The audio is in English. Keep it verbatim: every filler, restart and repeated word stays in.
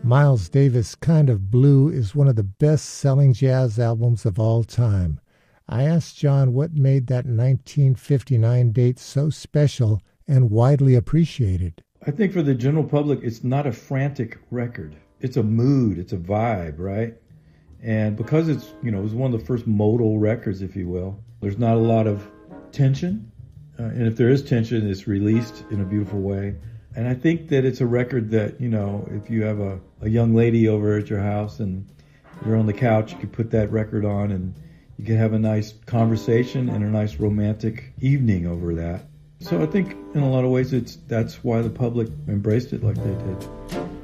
Miles Davis' Kind of Blue is one of the best-selling jazz albums of all time. I asked John what made that nineteen fifty-nine date so special and widely appreciated. I think for the general public, it's not a frantic record. It's a mood, it's a vibe, right? And because it's, you know, it was one of the first modal records, if you will, there's not a lot of tension. Uh, and if there is tension, it's released in a beautiful way. And I think that it's a record that, you know, if you have a, a young lady over at your house and you're on the couch, you could put that record on and you can have a nice conversation and a nice romantic evening over that. So I think in a lot of ways it's that's why the public embraced it like they did.